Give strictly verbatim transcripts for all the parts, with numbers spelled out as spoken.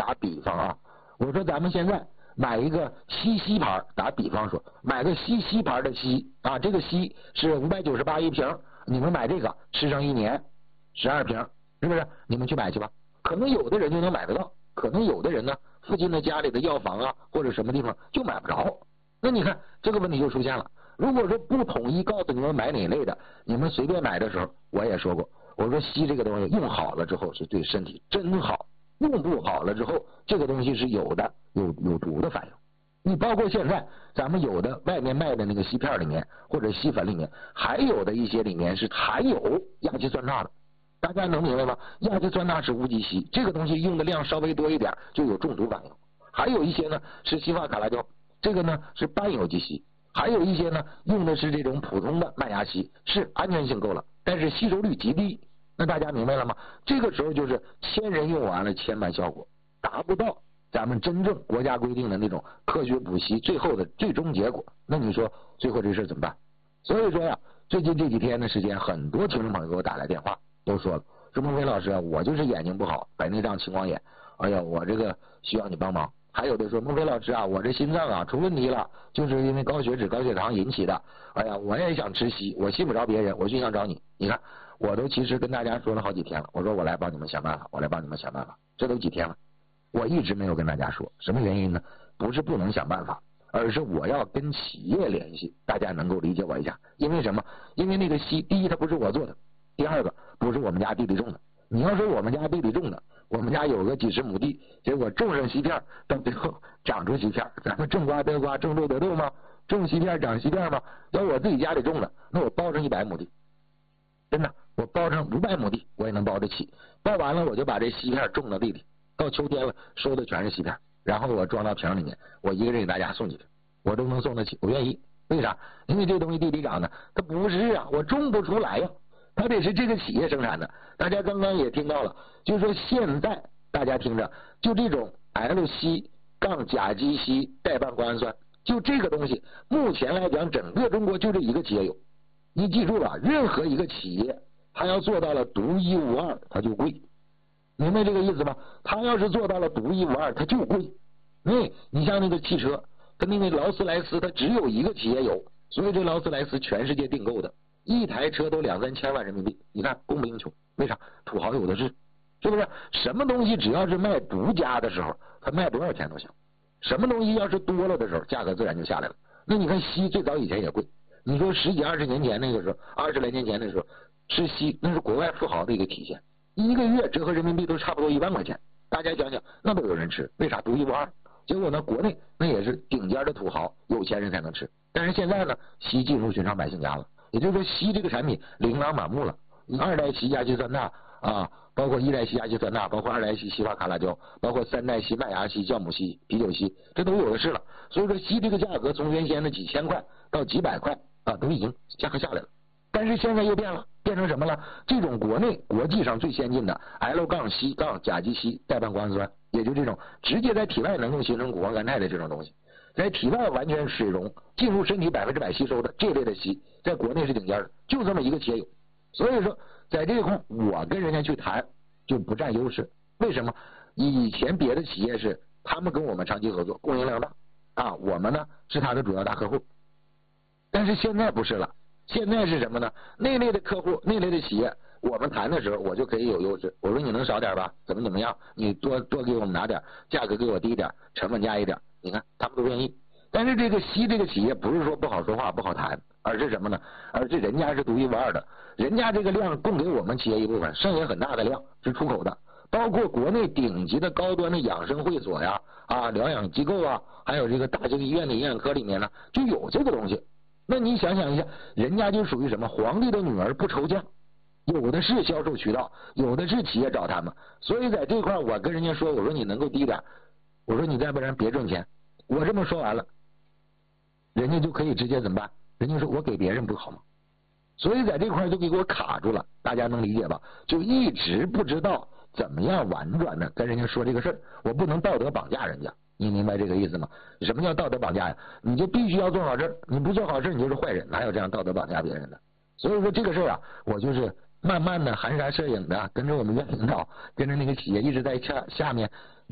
打比方啊，我说咱们现在买一个西西牌，打比方说买个西西牌的西啊，这个西是五百九十八一瓶，你们买这个吃上一年十二瓶，是不是？你们去买去吧。可能有的人就能买得到，可能有的人呢，附近的家里的药房啊或者什么地方就买不着。那你看这个问题就出现了。如果说不统一告诉你们买哪类的，你们随便买的时候，我也说过，我说硒这个东西用好了之后是对身体真好，用不好了之后，这个东西是有的有有毒的反应。你包括现在咱们有的外面卖的那个硒片里面或者硒粉里面，还有的一些里面是含有亚基酸钠的。大家能明白吗？亚基酸钠是无机硒，这个东西用的量稍微多一点就有中毒反应。还有一些呢是西法卡拉胶，这个呢是半有机硒，还有一些呢用的是这种普通的麦芽硒，是安全性够了，但是吸收率极低。那大家明白了吗？这个时候就是千人用完了千万效果，达不到咱们真正国家规定的那种科学补硒最后的最终结果。那你说最后这事怎么办？所以说呀，最近这几天的时间，很多听众朋友给我打来电话，都说了，说孟非老师啊，我就是眼睛不好，白内障、青光眼，哎呀，我这个需要你帮忙。还有的说，孟非老师啊，我这心脏啊出问题了，就是因为高血脂、高血糖引起的。哎呀，我也想吃硒，我信不着别人，我就想找你。你看，我都其实跟大家说了好几天了，我说我来帮你们想办法，我来帮你们想办法。这都几天了，我一直没有跟大家说，什么原因呢？不是不能想办法，而是我要跟企业联系，大家能够理解我一下。因为什么？因为那个硒，第一它不是我做的，第二个不是我们家地里种的。你要说我们家地里种的，我们家有个几十亩地，结果种上硒片，到最后长出硒片，咱们种瓜得瓜，种豆得豆吗？种硒片长硒片吗？要我自己家里种的，那我包上一百亩地，真的，我包上五百亩地，我也能包得起。包完了，我就把这硒片种到地里，到秋天了，收的全是硒片，然后我装到瓶里面，我一个人给大家送进去，我都能送得起，我愿意。为啥？因为这东西地里长的，它不是啊，我种不出来呀。它得是这个企业生产的。大家刚刚也听到了，就是说现在大家听着，就这种 L 硒杠甲基硒代半胱氨酸，就这个东西，目前来讲，整个中国就这一个企业有。你记住了，任何一个企业，它要做到了独一无二，它就贵。明白这个意思吗？它要是做到了独一无二，它就贵。因为你像那个汽车，跟那个劳斯莱斯，它只有一个企业有，所以这劳斯莱斯全世界订购的。一台车都两三千万人民币，你看供不应求，为啥？土豪有的是，是不是？什么东西只要是卖独家的时候，它卖多少钱都行；什么东西要是多了的时候，价格自然就下来了。那你看硒最早以前也贵，你说十几二十年前那个时候，二十来年前那时候吃硒，那是国外富豪的一个体现，一个月折合人民币都差不多一万块钱。大家想想，那都有人吃，为啥？独一无二。结果呢，国内那也是顶尖的土豪、有钱人才能吃，但是现在呢，硒进入寻常百姓家了。也就是说，硒这个产品琳琅满目了，二代硒亚基酸钠啊，包括一代硒亚基酸钠，包括二代硒西法卡拉胶，包括三代硒麦芽硒、酵母硒、啤酒硒，这都有的是了。所以说，硒这个价格从原先的几千块到几百块啊，都已经价格下来了。但是现在又变了，变成什么了？这种国内国际上最先进的 L 杠硒杠甲基硒代半胱氨酸，也就这种直接在体外能够形成谷胱甘肽的这种东西。在体外完全水溶，进入身体百分之百吸收的这类的硒，在国内是顶尖的，就这么一个企业有。所以说，在这一块我跟人家去谈就不占优势。为什么？以前别的企业是他们跟我们长期合作，供应量大啊，我们呢是他的主要大客户。但是现在不是了，现在是什么呢？那类的客户，那类的企业，我们谈的时候，我就可以有优势。我说你能少点吧？怎么怎么样？你多多给我们拿点，价格给我低点，成本加一点。你看他们都愿意。但是这个硒这个企业不是说不好说话不好谈，而是什么呢？而是人家是独一无二的，人家这个量供给我们企业一部分，剩下很大的量是出口的，包括国内顶级的高端的养生会所呀、啊疗养机构啊，还有这个大型医院的营养科里面呢就有这个东西。那你想想一下，人家就属于什么？皇帝的女儿不愁嫁，有的是销售渠道，有的是企业找他们。所以在这块我跟人家说，我说你能够低点，我说你再不然别挣钱。我这么说完了，人家就可以直接怎么办？人家说我给别人不好吗？所以在这块就给我卡住了，大家能理解吧？就一直不知道怎么样婉转的跟人家说这个事儿，我不能道德绑架人家，你明白这个意思吗？什么叫道德绑架呀？你就必须要做好事，你不做好事你就是坏人，哪有这样道德绑架别人的？所以说这个事儿啊，我就是慢慢的含沙射影的跟着我们院领导，跟着那个企业一直在下下面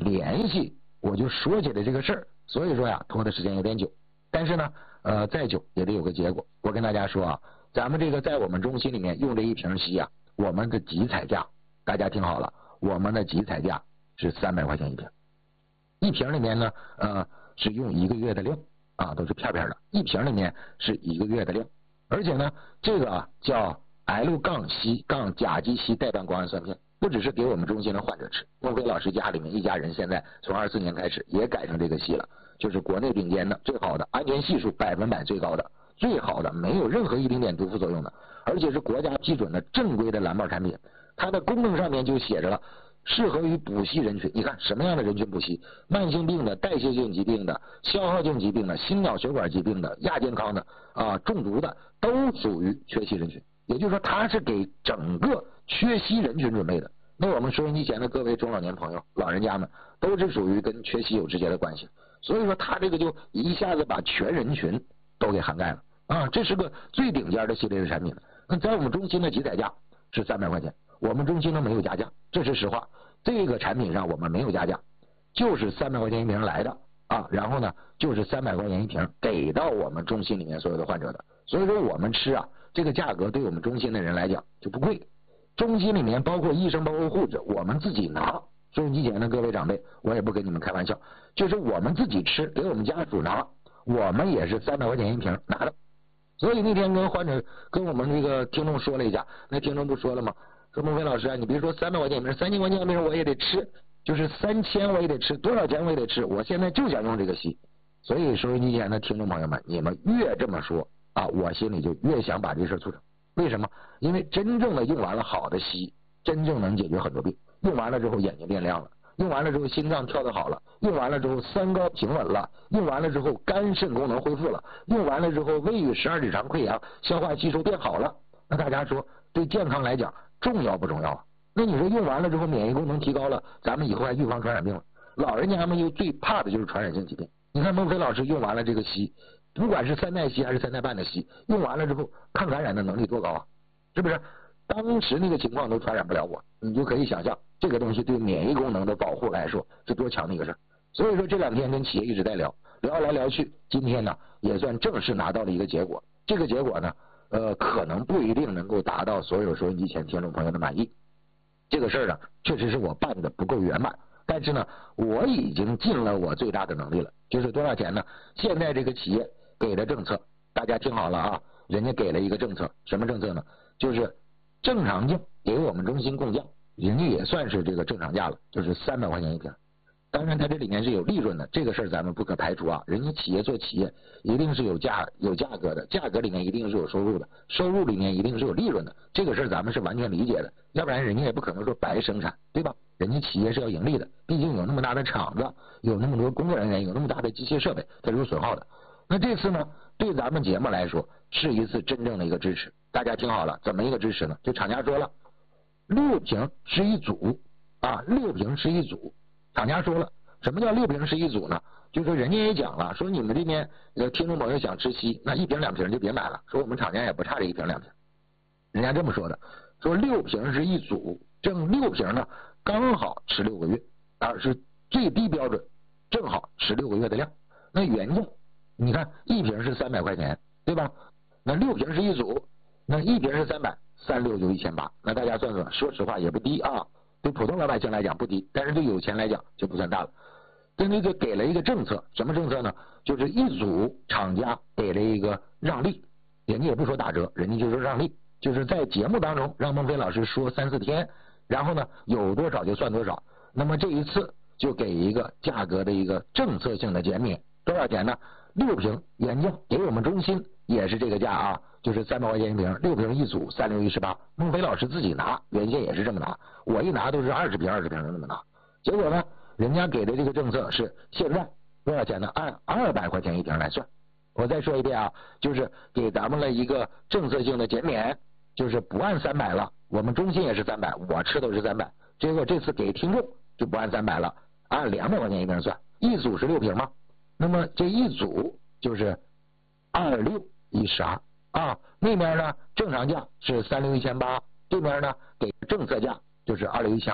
联系我就说起来这个事儿，所以说呀拖的时间有点久，但是呢呃再久也得有个结果。我跟大家说啊，咱们这个在我们中心里面用这一瓶硒啊，我们的集采价，大家听好了，我们的集采价是三百块钱一瓶，一瓶里面呢呃是用一个月的量啊，都是片片的，一瓶里面是一个月的量，而且呢这个啊叫 L 杠硒杠甲基硒代半胱氨酸片，不只是给我们中心的患者吃，孟非老师家里面一家人现在从二四年开始也改成这个硒了，就是国内顶尖的最好的，安全系数百分百最高的，最好的，没有任何一丁点毒副作用的，而且是国家批准的正规的蓝帽产品。它的功能上面就写着了，适合于补硒人群。你看什么样的人群补硒？慢性病的、代谢性疾病的、消耗性疾病的、心脑血管疾病的、亚健康的啊、中毒的，都属于缺硒人群。也就是说，它是给整个缺硒人群准备的。那我们收音机前的各位中老年朋友、老人家们，都是属于跟缺硒有直接的关系。所以说，它这个就一下子把全人群都给涵盖了啊！这是个最顶尖的系列的产品。那在我们中心的集采价是三百块钱，我们中心呢没有加价，这是实话。这个产品上我们没有加价，就是三百块钱一瓶来的啊，然后呢就是三百块钱一瓶给到我们中心里面所有的患者的。所以说我们吃啊，这个价格对我们中心的人来讲就不贵。中心里面包括医生包括护士，我们自己拿。收音机前的各位长辈，我也不跟你们开玩笑，就是我们自己吃，给我们家属拿，我们也是三百块钱一瓶拿的。所以那天跟患者跟我们这个听众说了一下，那听众不说了吗？说孟非老师啊，你别说三百块钱一瓶，三千块钱一瓶我也得吃，就是三千我也得吃，多少钱我也得吃，我现在就想用这个硒。所以收音机前的听众朋友们，你们越这么说啊，我心里就越想把这事促成。为什么？因为真正的用完了好的硒，真正能解决很多病。用完了之后眼睛变亮了，用完了之后心脏跳得好了，用完了之后三高平稳了，用完了之后肝肾功能恢复了，用完了之后胃与十二指肠溃疡，消化吸收变好了。那大家说对健康来讲重要不重要啊？那你说用完了之后免疫功能提高了，咱们以后还预防传染病了。老人家们又最怕的就是传染性疾病。你看孟非老师用完了这个硒，不管是三代硒还是三代半的硒，用完了之后抗感染的能力多高啊？是不是？当时那个情况都传染不了我，你就可以想象这个东西对免疫功能的保护来说是多强的一个事儿。所以说这两天跟企业一直在聊，聊来聊去，今天呢也算正式拿到了一个结果。这个结果呢，呃，可能不一定能够达到所有收音机前听众朋友的满意。这个事儿呢，确实是我办的不够圆满，但是呢，我已经尽了我最大的能力了。就是多少钱呢？现在这个企业给的政策，大家听好了啊，人家给了一个政策，什么政策呢？就是正常价给我们中心供价，人家也算是这个正常价了，就是三百块钱一瓶。当然它这里面是有利润的，这个事儿咱们不可排除啊。人家企业做企业一定是有价有价格的，价格里面一定是有收入的，收入里面一定是有利润的，这个事儿咱们是完全理解的，要不然人家也不可能说白生产，对吧？人家企业是要盈利的，毕竟有那么大的厂子，有那么多工作人员，有那么大的机械设备，它是有损耗的。那这次呢，对咱们节目来说是一次真正的一个支持。大家听好了，怎么一个支持呢？就厂家说了，六瓶是一组啊，六瓶是一组。厂家说了，什么叫六瓶是一组呢？就是说人家也讲了，说你们这边呃听众朋友想吃硒，那一瓶两瓶就别买了，说我们厂家也不差这一瓶两瓶，人家这么说的，说六瓶是一组，正六瓶呢刚好吃六个月，而是最低标准，正好吃六个月的量。那原价你看一瓶是三百块钱，对吧？那六瓶是一组，那一瓶是三百，三六就一千八，那大家算算，说实话也不低啊。对普通老百姓来讲不低，但是对有钱来讲就不算大了。跟这个给了一个政策，什么政策呢？就是一组厂家给了一个让利，人家也不说打折，人家就说让利，就是在节目当中让孟非老师说三四天，然后呢有多少就算多少。那么这一次就给一个价格的一个政策性的减免，多少钱呢？六瓶原价给我们中心也是这个价啊，就是三百块钱一瓶，六瓶一组，三六一十八。孟非老师自己拿，原先也是这么拿，我一拿都是二十瓶二十瓶这么拿。结果呢，人家给的这个政策是现在多少钱呢？按二百块钱一瓶来算。我再说一遍啊，就是给咱们了一个政策性的减免，就是不按三百了。我们中心也是三百，我吃都是三百。结果这次给听众就不按三百了，按两百块钱一瓶算，一组是六瓶吗？那么这一组就是二六一十二啊，那边呢正常价是三六一千八，这边呢给政策价就是二六一千二，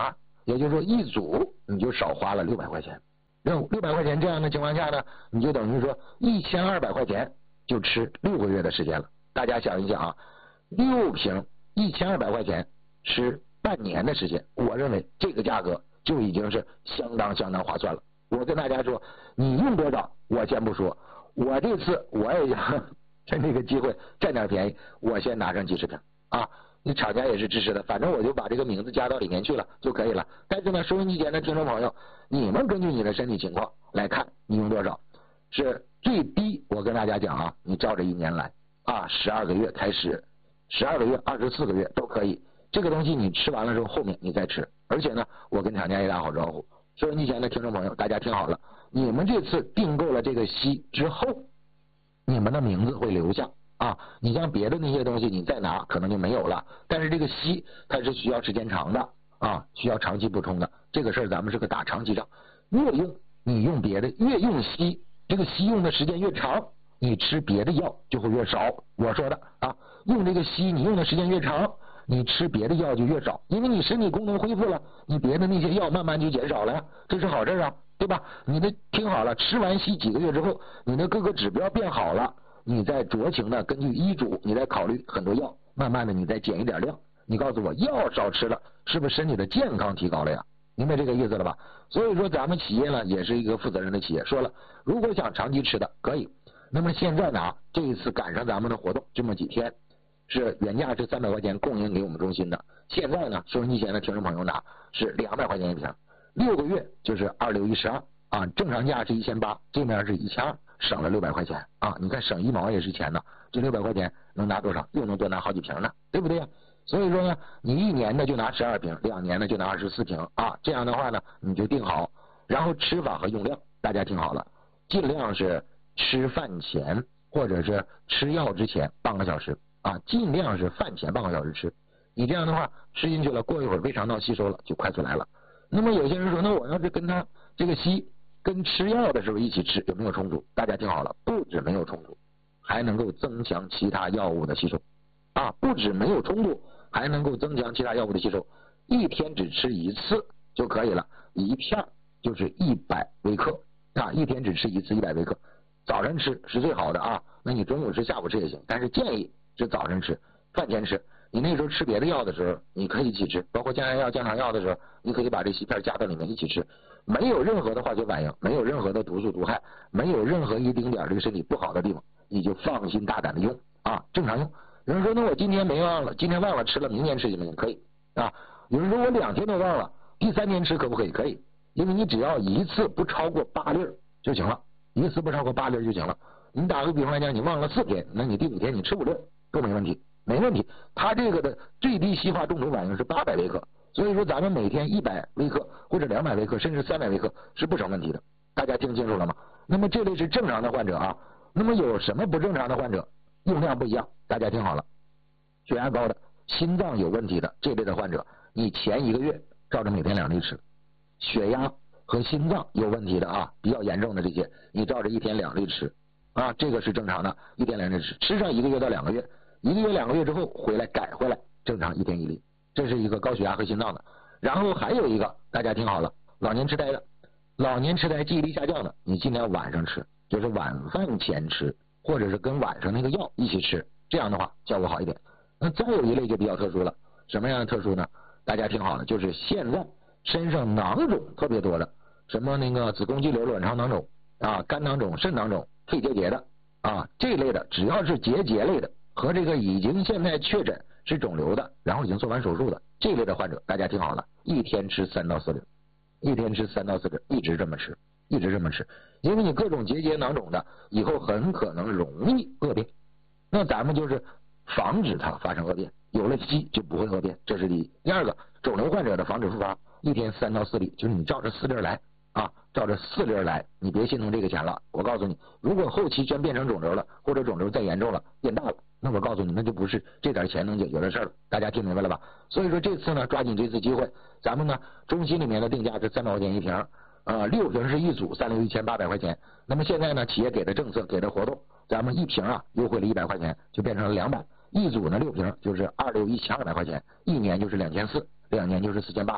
也就是说一组你就少花了六百块钱。六六百块钱这样的情况下呢，你就等于说一千二百块钱就吃六个月的时间了。大家想一想啊，六瓶一千二百块钱吃半年的时间，我认为这个价格就已经是相当相当划算了。我跟大家说，你用多少我先不说，我这次我也想趁这个机会占点便宜，我先拿上几十瓶啊。你厂家也是支持的，反正我就把这个名字加到里面去了就可以了。但是呢，收音机前的听众朋友，你们根据你的身体情况来看你用多少，是最低我跟大家讲啊，你照着一年来啊，十二个月开始，十二个月、二十四个月都可以。这个东西你吃完了之后，后面你再吃。而且呢，我跟厂家也打好招呼，收音机前的听众朋友，大家听好了，你们这次订购了这个锡之后，你们的名字会留下啊。你像别的那些东西，你再拿可能就没有了。但是这个锡它是需要时间长的啊，需要长期补充的。这个事儿咱们是个打长期仗，越用你用别的，越用锡，这个锡用的时间越长，你吃别的药就会越少。我说的啊，用这个锡你用的时间越长，你吃别的药就越少，因为你身体功能恢复了，你别的那些药慢慢就减少了呀，这是好事啊，对吧？你的听好了，吃完锡几个月之后，你的各个指标变好了，你再酌情的根据医嘱，你再考虑很多药，慢慢的你再减一点量。你告诉我，药少吃了，是不是身体的健康提高了呀？明白这个意思了吧？所以说咱们企业呢也是一个负责任的企业，说了，如果想长期吃的可以，那么现在呢，这一次赶上咱们的活动这么几天，是原价是三百块钱供应给我们中心的，现在呢，收音机前的听众朋友拿是两百块钱一瓶，六个月就是二六一十二啊，正常价是一千八，这面是一千二，省了六百块钱啊！你看省一毛也是钱呢，这六百块钱能拿多少？又能多拿好几瓶呢，对不对呀？所以说呢，你一年的就拿十二瓶，两年的就拿二十四瓶啊，这样的话呢，你就定好，然后吃法和用量，大家听好了，尽量是吃饭前或者是吃药之前半个小时啊，尽量是饭前半个小时吃。你这样的话吃进去了，过一会儿胃肠道吸收了，就快速来了。那么有些人说，那我要是跟他这个吸跟吃药的时候一起吃，有没有冲突？大家听好了，不止没有冲突，还能够增强其他药物的吸收啊！不止没有冲突，还能够增强其他药物的吸收。一天只吃一次就可以了，一片就是一百微克啊，一天只吃一次一百微克。早晨吃是最好的啊，那你中午吃、下午吃也行，但是建议是早晨吃，饭前吃。你那时候吃别的药的时候，你可以一起吃，包括降压药、降糖药的时候，你可以把这锡片加到里面一起吃，没有任何的化学反应，没有任何的毒素毒害，没有任何一丁点这个身体不好的地方，你就放心大胆的用啊，正常用。有人说，那我今天没忘了，今天忘了吃了，明天吃行不行？可以啊。有人说我两天都忘了，第三天吃可不可以？可以，因为你只要一次不超过八粒就行了，一次不超过八粒就行了。你打个比方来讲，你忘了四天，那你第五天你吃五粒都没问题。没问题，它这个的最低稀化中毒反应是八百微克，所以说咱们每天一百微克或者两百微克甚至三百微克是不成问题的，大家听清楚了吗？那么这类是正常的患者啊，那么有什么不正常的患者？用量不一样，大家听好了，血压高的、心脏有问题的这类的患者，你前一个月照着每天两粒吃；血压和心脏有问题的啊，比较严重的这些，你照着一天两粒吃啊，这个是正常的，一天两粒吃，吃上一个月到两个月。一个月两个月之后回来改回来，正常一天一粒，这是一个高血压和心脏的。然后还有一个，大家听好了，老年痴呆的，老年痴呆记忆力下降的，你尽量晚上吃，就是晚饭前吃，或者是跟晚上那个药一起吃，这样的话效果好一点。那再有一类就比较特殊了，什么样的特殊呢？大家听好了，就是现在身上囊肿特别多的，什么那个子宫肌瘤、卵巢囊肿啊、肝囊肿、肾囊肿、肺结节的啊，这类的只要是结节类的。和这个已经现在确诊是肿瘤的，然后已经做完手术的这类的患者，大家听好了，一天吃三到四粒，一天吃三到四粒，一直这么吃，一直这么吃，因为你各种结节囊肿的，以后很可能容易恶变，那咱们就是防止它发生恶变，有了锡就不会恶变，这是第一。第二个，肿瘤患者的防止复发，一天三到四粒，就是你照着四粒来啊，照着四粒来，你别心疼这个钱了。我告诉你，如果后期真变成肿瘤了，或者肿瘤再严重了，变大了。那我告诉你，那就不是这点钱能解决的事儿了，大家听明白了吧？所以说这次呢，抓紧这次机会，咱们呢中心里面的定价是三百块钱一瓶，呃，六瓶是一组，三六一千八百块钱。那么现在呢，企业给的政策给的活动，咱们一瓶啊优惠了一百块钱，就变成了两百，一组呢六瓶就是二六一千二百块钱，一年就是两千四，两年就是四千八。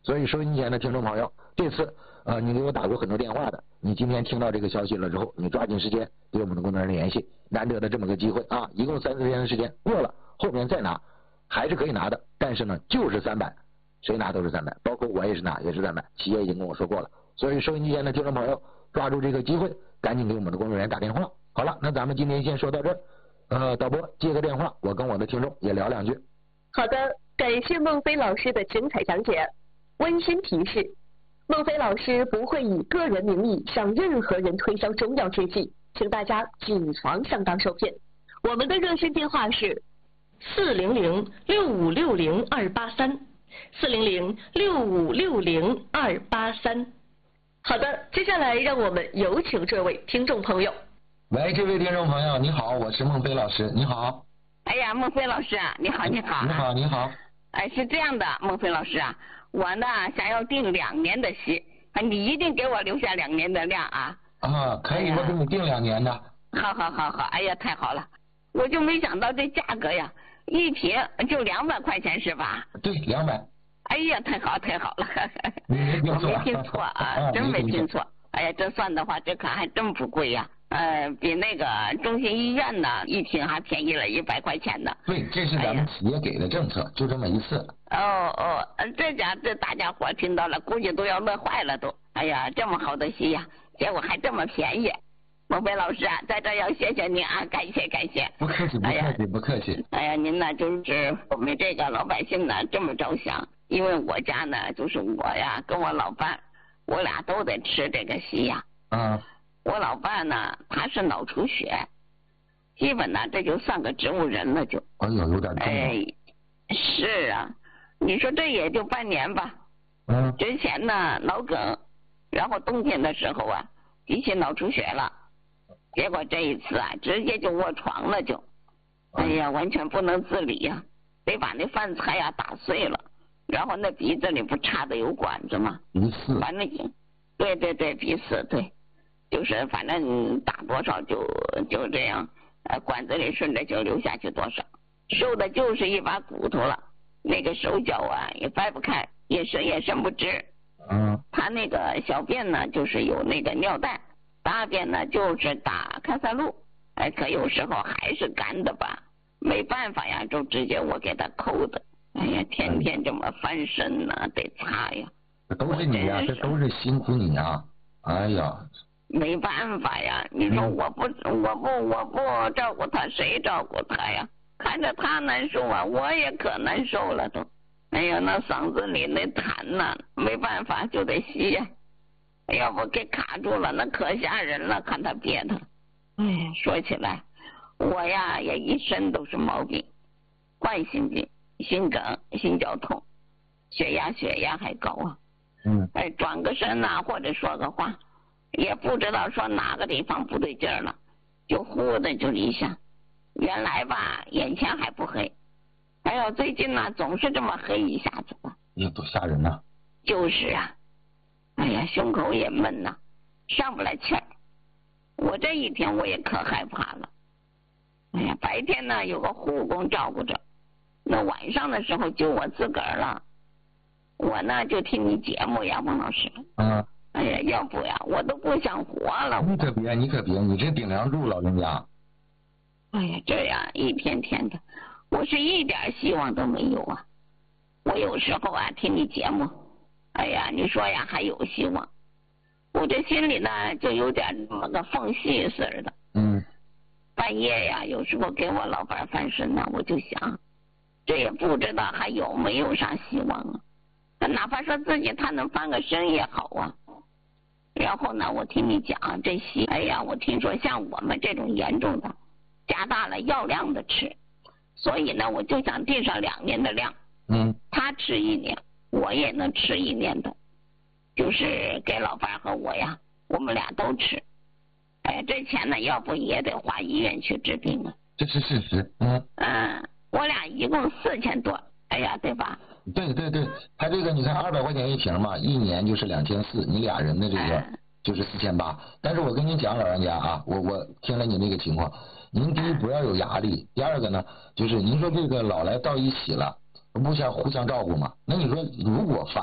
所以收音机前的听众朋友，这次呃你给我打过很多电话的，你今天听到这个消息了之后，你抓紧时间给我们的工作人员联系，难得的这么个机会啊，一共三四天的时间，过了后面再拿还是可以拿的，但是呢就是三百，谁拿都是三百，包括我也是拿也是三百，企业已经跟我说过了。所以收音机前的听众朋友，抓住这个机会，赶紧给我们的工作人员打电话。好了，那咱们今天先说到这儿。呃，导播接个电话，我跟我的听众也聊两句。 好的，感谢孟非老师的精彩讲解。温馨提示，孟非老师不会以个人名义向任何人推销中药制剂，请大家谨防上当受骗。我们的热线电话是四零零六五六零二八三，四零零六五六零二八三。好的，接下来让我们有请这位听众朋友。 喂，这位听众朋友，你好，我是孟非老师，你好。 哎呀，孟非老师啊，你好，你好。 你好，你好。 哎，是这样的，孟非老师啊，我呢想要订两年的息，你一定给我留下两年的量啊。 啊，可以，哎、我给你订两年的。 好好好好，哎呀，太好了，我就没想到这价格呀，一瓶就两百块钱是吧？ 对，两百。 哎呀，太好太好了， 你没听错， 我没听错啊，真没听错。哎呀，这算的话，这可还真不贵呀。呃，比那个中心医院呢一瓶还便宜了一百块钱呢。 对，这是咱们企业给的政策，哎、就这么一次。 哦哦，这家这大家伙听到了，估计都要乐坏了都。哎呀，这么好的戏呀，结果还这么便宜。孟非老师啊，在这要谢谢您啊，感谢感谢。 不客气，不客气，哎、不客气。 哎呀，您呢就是我们这个老百姓呢这么着想，因为我家呢就是我呀跟我老伴，我俩都得吃这个戏呀。 嗯。 我老伴呢，他是脑出血，基本呢这就算个植物人了就。 哎呦，有点重。 哎，是啊，你说这也就半年吧。 嗯。 之前呢脑梗，然后冬天的时候啊，急性脑出血了，结果这一次啊，直接就卧床了就。哎呀，完全不能自理呀、啊，得把那饭菜呀、啊、打碎了，然后那鼻子里不插的有管子吗？ 鼻饲。 反正，对对对，鼻饲对。就是反正打多少就就这样，呃，管子里顺着就流下去多少，瘦的就是一把骨头了，那个手脚啊也掰不开，也伸也伸不直。 嗯。 他那个小便呢，就是有那个尿袋，大便呢就是打开塞露，哎，可有时候还是干的吧，没办法呀，就直接我给他抠的。哎呀，天天这么翻身呢、啊，得擦呀。 都是你呀、啊，这都是辛苦你呀、啊！哎呀。 没办法呀，你说我不我不我不照顾他，谁照顾他呀？看着他难受啊，我也可难受了都。哎呀，那嗓子里那痰呐，没办法就得吸呀，要不给卡住了，那可吓人了，看他憋的。哎，说起来，我呀也一身都是毛病，冠心病、心梗、心绞痛，血压血压还高啊。 嗯。 哎，转个身呐、啊，或者说个话。也不知道说哪个地方不对劲儿了，就呼的就一下。原来吧，眼前还不黑，哎呦，最近呢总是这么黑一下子的。 哎，多吓人呐！ 就是啊，哎呀，胸口也闷呐，上不来气儿。我这一天我也可害怕了。哎呀，白天呢有个护工照顾着，那晚上的时候就我自个儿了。我呢就听你节目呀，孟老师。 嗯。 哎呀，要不呀，我都不想活了。 你可别，你可别，你这顶梁柱，老人家。 哎呀，这样一天天的，我是一点希望都没有啊！我有时候啊，听你节目，哎呀，你说呀还有希望，我这心里呢就有点那么个缝隙似的。 嗯。 半夜呀，有时候给我老伴翻身呢，我就想，这也不知道还有没有啥希望啊。哪怕说自己他能翻个身也好啊。然后呢，我听你讲这些，哎呀，我听说像我们这种严重的，加大了药量的吃，所以呢，我就想订上两年的量。 嗯。 他吃一年，我也能吃一年的，就是给老伴和我呀，我们俩都吃。哎，这钱呢，要不也得花医院去治病啊。 这是事实。嗯。 嗯，我俩一共四千多，哎呀，对吧？ 对对对，他这个你看二百块钱一瓶嘛，一年就是两千四，你俩人的这个就是四千八。但是我跟您讲，老人家啊，我我听了您这个情况，您第一不要有压力，第二个呢，就是您说这个老来到一起了，不想互相照顾嘛？那你说如果发